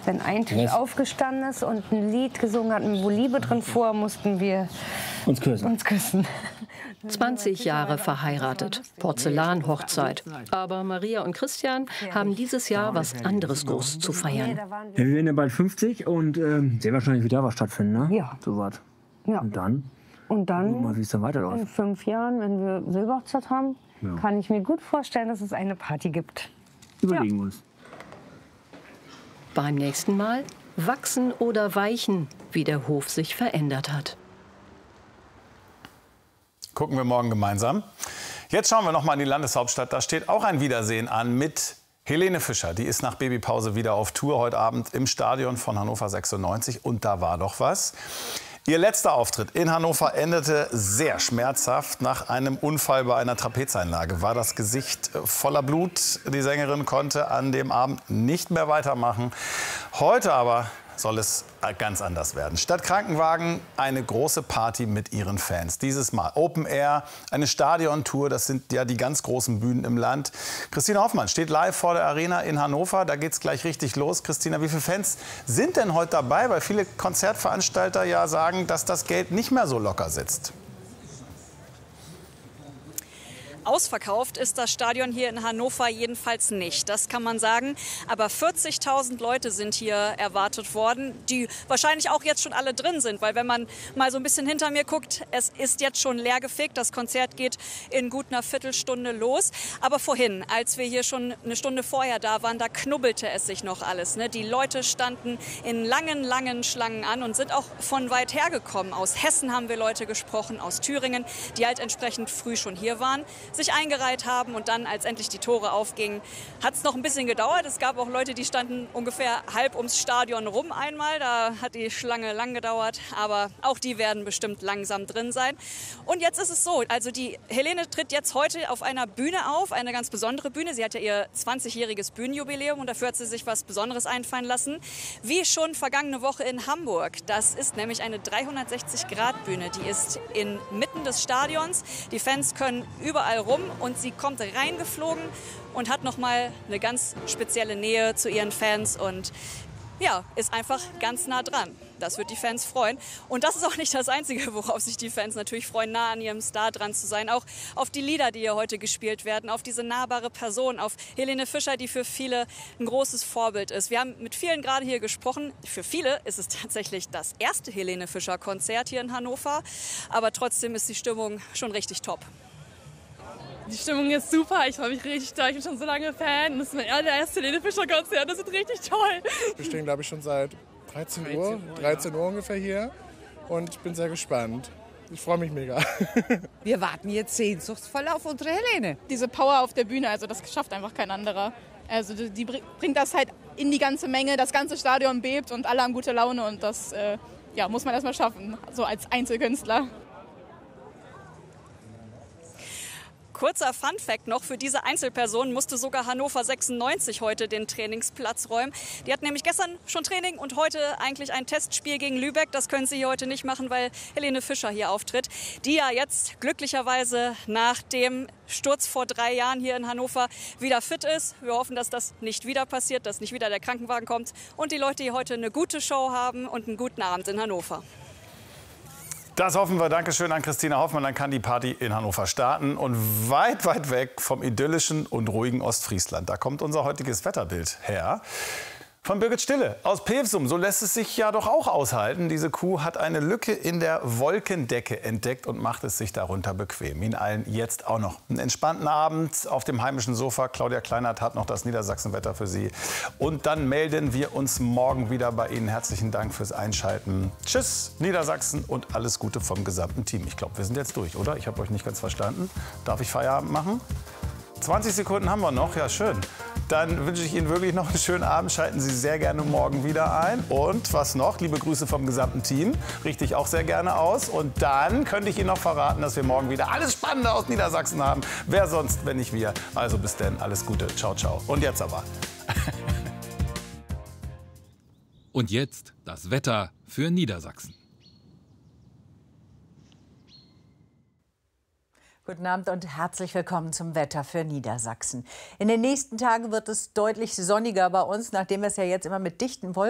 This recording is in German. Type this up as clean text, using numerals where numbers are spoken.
Wenn ein Tisch aufgestanden ist und ein Lied gesungen hat, wo Liebe drin vor, mussten wir uns küssen. 20 Jahre verheiratet, Porzellanhochzeit. Aber Maria und Christian haben dieses Jahr was anderes groß zu feiern. Ja, wir werden ja bald 50 und sehr wahrscheinlich wieder was stattfinden, ne? Ja. So was. Ja. Und dann? Mal, wie es dann weiterläuft. In 5 Jahren, wenn wir Silberhochzeit haben, kann ich mir gut vorstellen, dass es eine Party gibt. Überlegen wir uns. Beim nächsten Mal wachsen oder weichen, wie der Hof sich verändert hat. Gucken wir morgen gemeinsam. Jetzt schauen wir noch mal in die Landeshauptstadt. Da steht auch ein Wiedersehen an mit Helene Fischer. Die ist nach Babypause wieder auf Tour heute Abend im Stadion von Hannover 96. Und da war doch was. Ihr letzter Auftritt in Hannover endete sehr schmerzhaft. Nach einem Unfall bei einer Trapezeinlage war das Gesicht voller Blut. Die Sängerin konnte an dem Abend nicht mehr weitermachen. Heute aber soll es ganz anders werden. Statt Krankenwagen eine große Party mit ihren Fans. Dieses Mal Open Air, eine Stadiontour, das sind ja die ganz großen Bühnen im Land. Christina Hoffmann steht live vor der Arena in Hannover, da geht's gleich richtig los. Christina, wie viele Fans sind denn heute dabei? Weil viele Konzertveranstalter ja sagen, dass das Geld nicht mehr so locker sitzt. Ausverkauft ist das Stadion hier in Hannover jedenfalls nicht, das kann man sagen. Aber 40.000 Leute sind hier erwartet worden, die wahrscheinlich auch jetzt schon alle drin sind. Weil wenn man mal so ein bisschen hinter mir guckt, es ist jetzt schon leergefegt. Das Konzert geht in gut einer Viertelstunde los. Aber vorhin, als wir hier schon eine Stunde vorher da waren, da knubbelte es sich noch alles. Ne? Die Leute standen in langen, langen Schlangen an und sind auch von weit her gekommen. Aus Hessen haben wir Leute gesprochen, aus Thüringen, die halt entsprechend früh schon hier waren, sich eingereiht haben, und dann, als endlich die Tore aufgingen, hat es noch ein bisschen gedauert. Es gab auch Leute, die standen ungefähr halb ums Stadion rum einmal. Da hat die Schlange lang gedauert, aber auch die werden bestimmt langsam drin sein. Und jetzt ist es so, also die Helene tritt jetzt heute auf einer Bühne auf, eine ganz besondere Bühne. Sie hat ja ihr 20-jähriges Bühnenjubiläum und dafür hat sie sich was Besonderes einfallen lassen. Wie schon vergangene Woche in Hamburg. Das ist nämlich eine 360-Grad-Bühne. Die ist inmitten des Stadions. Die Fans können überall rum und sie kommt reingeflogen und hat noch mal eine ganz spezielle Nähe zu ihren Fans und ja, ist einfach ganz nah dran. Das wird die Fans freuen. Und das ist auch nicht das Einzige, worauf sich die Fans natürlich freuen, nah an ihrem Star dran zu sein. Auch auf die Lieder, die hier heute gespielt werden, auf diese nahbare Person, auf Helene Fischer, die für viele ein großes Vorbild ist. Wir haben mit vielen gerade hier gesprochen. Für viele ist es tatsächlich das erste Helene Fischer-Konzert hier in Hannover. Aber trotzdem ist die Stimmung schon richtig top. Die Stimmung ist super, ich freue mich richtig doll, ich bin schon so lange Fan. Das ist mein allererste Helene Fischer-Konzert, das wird richtig toll. Wir stehen, glaube ich, schon seit 13 Uhr ungefähr hier und bin sehr gespannt. Ich freue mich mega. Wir warten jetzt sehnsuchtsvoll auf unsere Helene. Diese Power auf der Bühne, also das schafft einfach kein anderer. Also die bringt das halt in die ganze Menge, das ganze Stadion bebt und alle haben gute Laune und das muss man erstmal schaffen, so als Einzelkünstler. Kurzer Funfact noch, für diese Einzelperson musste sogar Hannover 96 heute den Trainingsplatz räumen. Die hat nämlich gestern schon Training und heute eigentlich ein Testspiel gegen Lübeck. Das können sie hier heute nicht machen, weil Helene Fischer hier auftritt, die ja jetzt glücklicherweise nach dem Sturz vor 3 Jahren hier in Hannover wieder fit ist. Wir hoffen, dass das nicht wieder passiert, dass nicht wieder der Krankenwagen kommt und die Leute hier heute eine gute Show haben und einen guten Abend in Hannover. Das hoffen wir. Dankeschön an Christina Hoffmann. Dann kann die Party in Hannover starten. Und weit, weit weg vom idyllischen und ruhigen Ostfriesland. Da kommt unser heutiges Wetterbild her. Von Birgit Stille aus Pilsum. So lässt es sich ja doch auch aushalten. Diese Kuh hat eine Lücke in der Wolkendecke entdeckt und macht es sich darunter bequem. Ihnen allen jetzt auch noch einen entspannten Abend auf dem heimischen Sofa. Claudia Kleinert hat noch das Niedersachsenwetter für Sie. Und dann melden wir uns morgen wieder bei Ihnen. Herzlichen Dank fürs Einschalten. Tschüss, Niedersachsen, und alles Gute vom gesamten Team. Ich glaube, wir sind jetzt durch, oder? Ich habe euch nicht ganz verstanden. Darf ich Feierabend machen? 20 Sekunden haben wir noch, ja schön. Dann wünsche ich Ihnen wirklich noch einen schönen Abend. Schalten Sie sehr gerne morgen wieder ein. Und was noch? Liebe Grüße vom gesamten Team. Richte ich auch sehr gerne aus. Und dann könnte ich Ihnen noch verraten, dass wir morgen wieder alles Spannende aus Niedersachsen haben. Wer sonst, wenn nicht wir. Also bis dann, alles Gute. Ciao, ciao. Und jetzt aber. Und jetzt das Wetter für Niedersachsen. Guten Abend und herzlich willkommen zum Wetter für Niedersachsen. In den nächsten Tagen wird es deutlich sonniger bei uns, nachdem wir es ja jetzt immer mit dichten Wolken